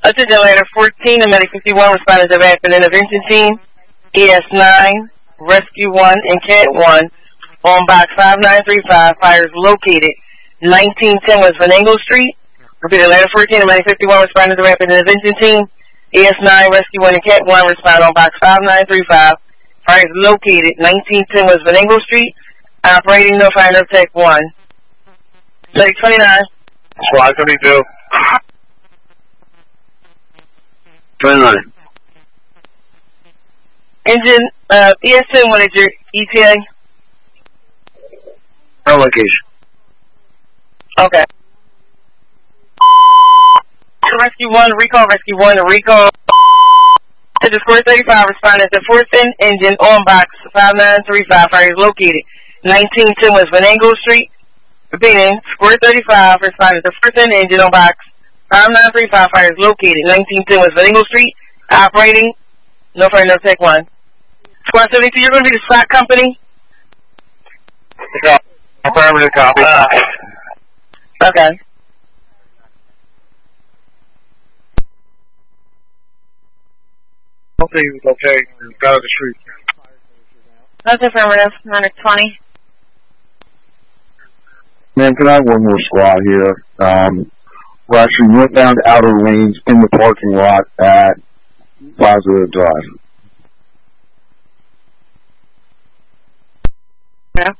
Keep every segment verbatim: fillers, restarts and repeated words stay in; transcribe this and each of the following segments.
Attention ladder fourteen and Medic fifty-one responded to Rapid Intervention Team, E S nine, Rescue one, and Cat one on box five nine three five. Fires located nineteen ten West Venango Street. Repeated, ladder fourteen and Medic fifty-one responded to Rapid Intervention Team, E S nine, Rescue one, and Cat one respond on box five nine three five. Fires located nineteen ten West Venango Street. Operating no fire, no tech one. Medic twenty-nine. Squad twenty-two. twenty-nine. Engine, uh, E S ten, what is your E T A? No location. Okay. Rescue one, recall, Rescue one, recall. To the square thirty-five, responded to fourth end engine on box five nine three five. Fire is located nineteen ten West Venango Street. Repeating, square thirty-five, responded to fourth end engine on box five nine three five. Fire is located nineteen ten West Venango Street. Operating, no fire, no tech one. Squad seventy-two, you're going to be the S O C company? Yeah. Affirmative copy. Uh, okay. I don't think it was okay. We got out of the street. That's affirmative. Runner twenty. Man, can I have one more squad here? Um, we actually went down to outer lanes in the parking lot at Plaza Drive. Yeah.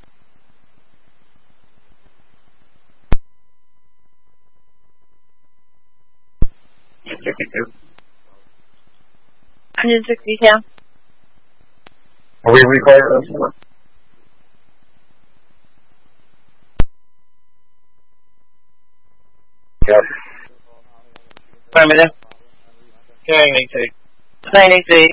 one hundred sixty count. Are we recording this one? Yep. Affirmative. Okay, eight nine eight.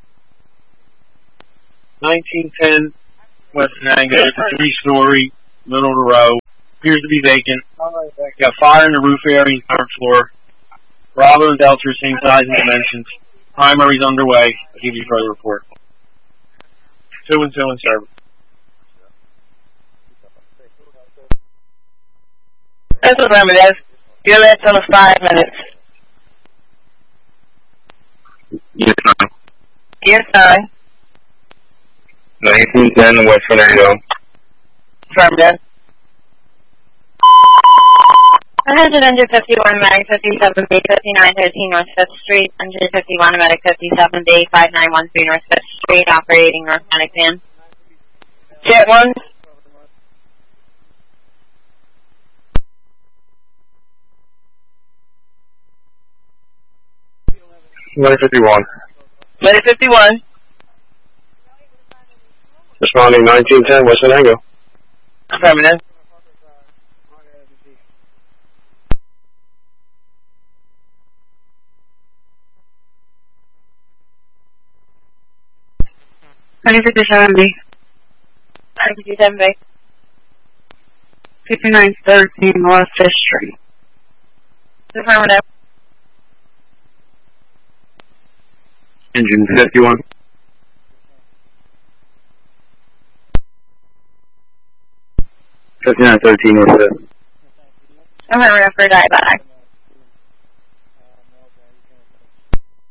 nineteen ten West Venango, three-story, middle of the road. Appears to be vacant. Got fire in the roof area and third floor. Bravo and Delta are same size and dimensions. Primary's underway. I'll give you a further report. Two and two in service. That's affirmative. You're left on five minutes. Yes, ma'am. Yes, nine. nineteen ten West Venango. Affirmative. one hundred fifty-one, Medic fifty-seven B, fifty-nine thirteen North fifth Street. one hundred fifty-one, Medic fifty-seven B, five nine one three North fifth Street, operating North Medic van. Jet one. Medic fifty-one. Medic fifty-one. Responding nineteen ten West Venango. Affirmative. one hundred fifty-seven B. one hundred fifty-seven B. fifty-nine thirteen North fifth Street. Affirmative. Engine fifty-one. fifty-nine thirteen North fifth. Affirmative for diabetic.